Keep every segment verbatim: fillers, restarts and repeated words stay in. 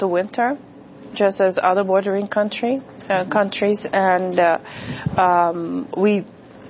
the winter, just as other bordering country uh, countries, and uh, um, we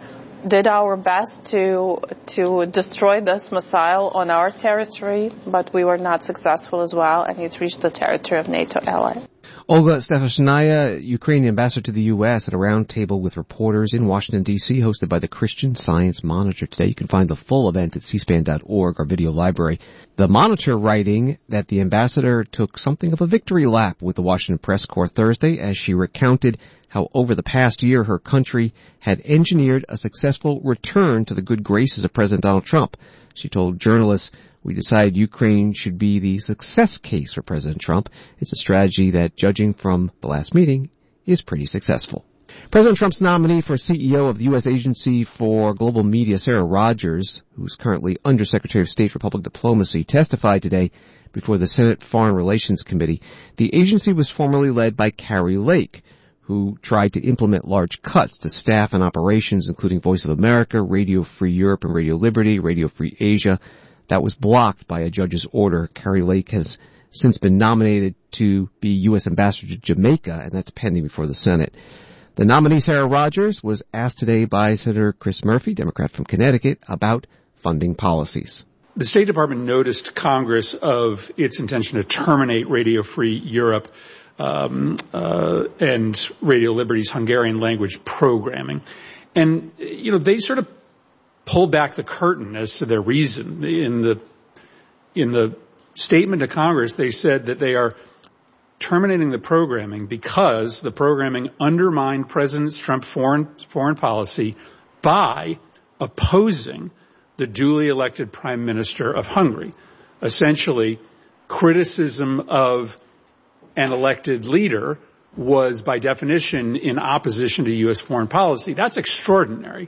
did our best to to destroy this missile on our territory, but we were not successful as well, and it reached the territory of NATO allies. Olga Stefashnaya, Ukrainian ambassador to the U S, at a roundtable with reporters in Washington, D C, hosted by the Christian Science Monitor today. You can find the full event at c span dot org, our video library. The Monitor writing that the ambassador took something of a victory lap with the Washington Press Corps Thursday as she recounted how over the past year her country had engineered a successful return to the good graces of President Donald Trump. She told journalists, "We decided Ukraine should be the success case for President Trump. It's a strategy that, judging from the last meeting, is pretty successful." President Trump's nominee for C E O of the U S Agency for Global Media, Sarah Rogers, who's currently Undersecretary of State for Public Diplomacy, testified today before the Senate Foreign Relations Committee. The agency was formerly led by Kari Lake, who tried to implement large cuts to staff and operations, including Voice of America, Radio Free Europe and Radio Liberty, Radio Free Asia. That was blocked by a judge's order. Kari Lake has since been nominated to be U S Ambassador to Jamaica, and that's pending before the Senate. The nominee, Sarah Rogers, was asked today by Senator Chris Murphy, Democrat from Connecticut, about funding policies. The State Department noticed Congress of its intention to terminate Radio Free Europe um, uh, and Radio Liberty's Hungarian language programming. And, you know, they sort of pulled back the curtain as to their reason. In the in the statement to Congress, they said that they are terminating the programming because the programming undermined President Trump's foreign foreign policy by opposing the duly elected Prime Minister of Hungary. Essentially, criticism of an elected leader was, by definition, in opposition to U S foreign policy. That's extraordinary.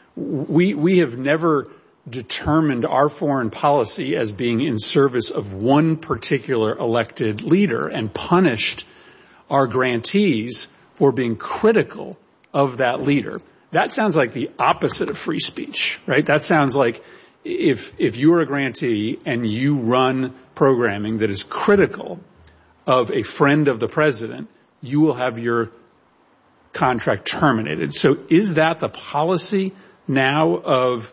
We we have never determined our foreign policy as being in service of one particular elected leader and punished our grantees for being critical of that leader. That sounds like the opposite of free speech, right? That sounds like if if you're a grantee and you run programming that is critical of a friend of the president, you will have your contract terminated. So is that the policy now of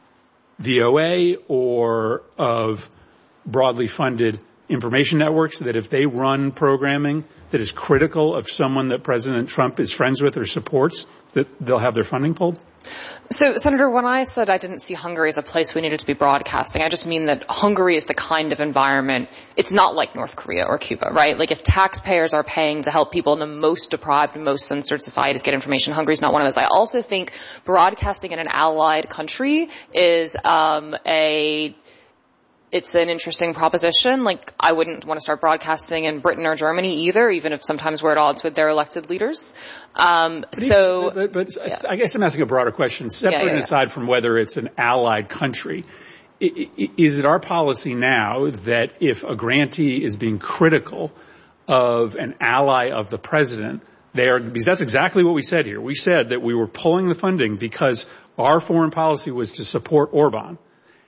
the O A or of broadly funded information networks, that if they run programming that is critical of someone that President Trump is friends with or supports, that they'll have their funding pulled? So, Senator, when I said I didn't see Hungary as a place we needed to be broadcasting, I just mean that Hungary is the kind of environment, it's not like North Korea or Cuba, right? Like, if taxpayers are paying to help people in the most deprived and most censored societies get information, Hungary's not one of those. I also think broadcasting in an allied country is um a It's an interesting proposition. Like, I wouldn't want to start broadcasting in Britain or Germany either, even if sometimes we're at odds with their elected leaders. Um, but so, but, but yeah. I guess I'm asking a broader question. Separate yeah, yeah, yeah. aside from whether it's an allied country, is it our policy now that if a grantee is being critical of an ally of the president, they are, because that's exactly what we said here. We said that we were pulling the funding because our foreign policy was to support Orban.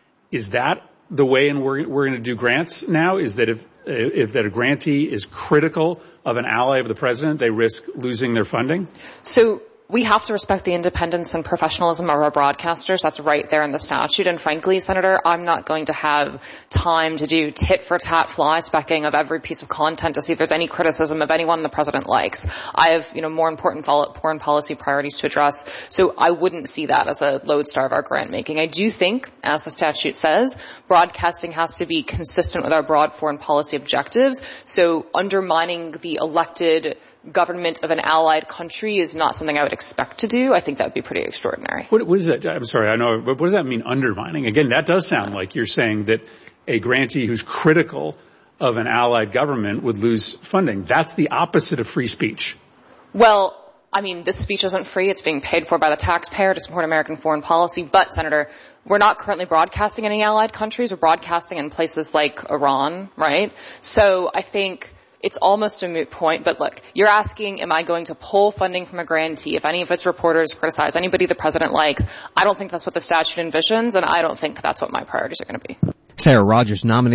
Is that the way and we're, we're going to do grants now, is that if, if that a grantee is critical of an ally of the president, they risk losing their funding? So we have to respect the independence and professionalism of our broadcasters. That's right there in the statute. And frankly, Senator, I'm not going to have time to do tit-for-tat fly-specking of every piece of content to see if there's any criticism of anyone the president likes. I have, you know, more important foreign policy priorities to address. So I wouldn't see that as a lodestar of our grant making. I do think, as the statute says, broadcasting has to be consistent with our broad foreign policy objectives. So undermining the elected government of an allied country is not something I would expect to do. I think that would be pretty extraordinary. What, what is that? I'm sorry, I know, but what does that mean, undermining? Again, that does sound like you're saying that a grantee who's critical of an allied government would lose funding. That's the opposite of free speech. Well, I mean, this speech isn't free. It's being paid for by the taxpayer to support American foreign policy. But, Senator, we're not currently broadcasting in any allied countries. We're broadcasting in places like Iran, right? So I think it's almost a moot point, but look, you're asking, am I going to pull funding from a grantee if any of its reporters criticize anybody the president likes? I don't think that's what the statute envisions, and I don't think that's what my priorities are going to be. Sarah Rogers, nominated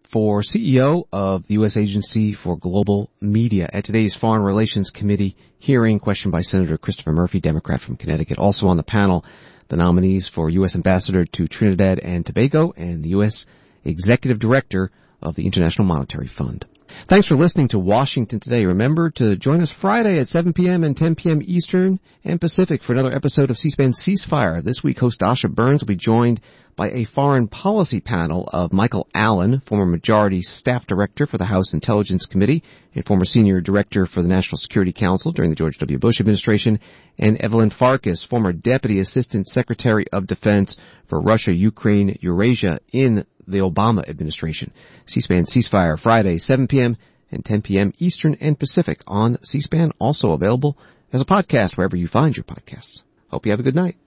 for C E O of the U S Agency for Global Media at today's Foreign Relations Committee hearing, questioned by Senator Christopher Murphy, Democrat from Connecticut. Also on the panel, the nominees for U S Ambassador to Trinidad and Tobago and the U S Executive Director of the International Monetary Fund. Thanks for listening to Washington Today. Remember to join us Friday at seven p.m. and ten p.m. Eastern and Pacific for another episode of C-SPAN Ceasefire. This week, host Dasha Burns will be joined by a foreign policy panel of Michael Allen, former Majority Staff Director for the House Intelligence Committee and former Senior Director for the National Security Council during the George W. Bush administration, and Evelyn Farkas, former Deputy Assistant Secretary of Defense for Russia, Ukraine, Eurasia in the Obama administration. C-SPAN Ceasefire, Friday, seven p.m. and ten p.m. Eastern and Pacific on C-SPAN, also available as a podcast wherever you find your podcasts. Hope you have a good night.